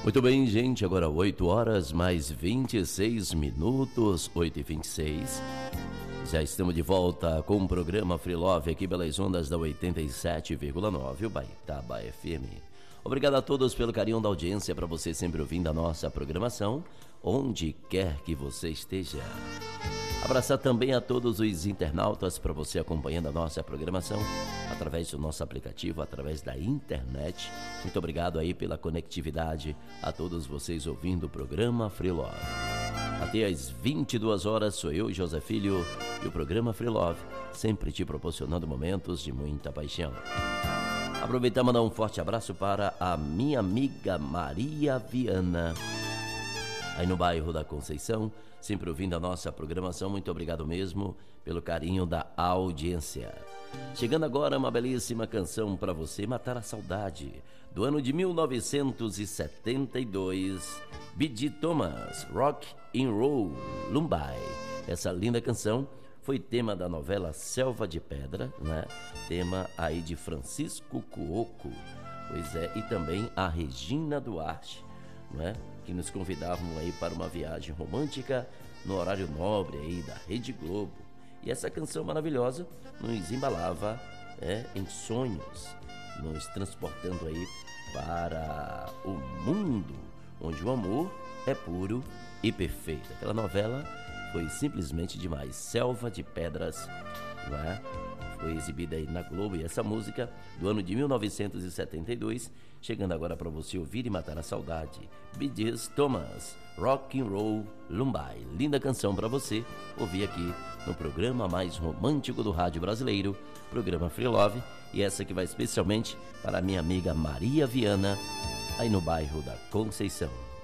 Muito bem, gente, agora 8 horas mais 26 minutos, 8h26. Já estamos de volta com o programa Free Love aqui pelas ondas da 87,9, o Baitaba FM. Obrigado a todos pelo carinho da audiência, para você sempre ouvindo a nossa programação, onde quer que você esteja. Abraçar também a todos os internautas, para você acompanhando a nossa programação através do nosso aplicativo, através da internet. Muito obrigado aí pela conectividade, a todos vocês ouvindo o programa Free Love. Até às 22 horas sou eu, José Filho, e o programa Free Love, sempre te proporcionando momentos de muita paixão. Aproveitar e mandar um forte abraço para a minha amiga Maria Viana, aí no bairro da Conceição, sempre ouvindo a nossa programação. Muito obrigado mesmo pelo carinho da audiência. Chegando agora uma belíssima canção para você matar a saudade, do ano de 1972, B.J. Thomas, Rock and Roll Lullaby. Essa linda canção foi tema da novela Selva de Pedra, né? Tema aí de Francisco Cuoco, pois é, e também a Regina Duarte, né? Que nos convidavam aí para uma viagem romântica no horário nobre aí da Rede Globo. E essa canção maravilhosa nos embalava em sonhos, nos transportando aí para o mundo onde o amor é puro e perfeito. Aquela novela foi simplesmente demais. Selva de Pedras, né? Foi exibida aí na Globo, e essa música do ano de 1972, chegando agora para você ouvir e matar a saudade. B.J. Thomas, Rock and Roll Lullaby. Linda canção para você ouvir aqui no programa mais romântico do rádio brasileiro, programa Free Love, e essa que vai especialmente para a minha amiga Maria Viana, aí no bairro da Conceição.